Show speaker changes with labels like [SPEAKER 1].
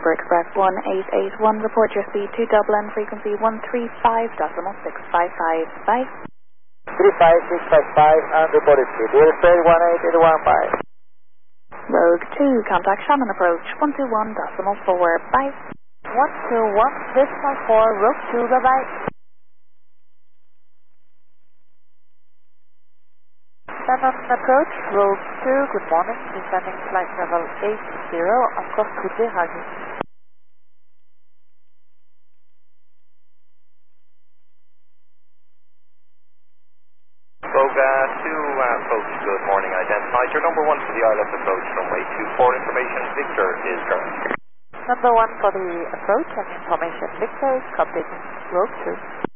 [SPEAKER 1] for Express 1881, report your speed to Dublin, frequency 135.655. Bye.
[SPEAKER 2] 35655 and reported speed. Dear spread 18815.
[SPEAKER 1] Rogue 2, contact Shannon approach 121.4. Bye.
[SPEAKER 3] 121.4, Rogue 2, bye-bye. Shannon approach, Rogue 2, good morning. Descending flight level 80, encore Coudé Radio.
[SPEAKER 4] Rogue 2 approach, good morning. Identified your number 1 for the ILS approach, runway 24. Information Victor is current.
[SPEAKER 3] Number 1 for the approach and information Victor is copied. Rogue 2.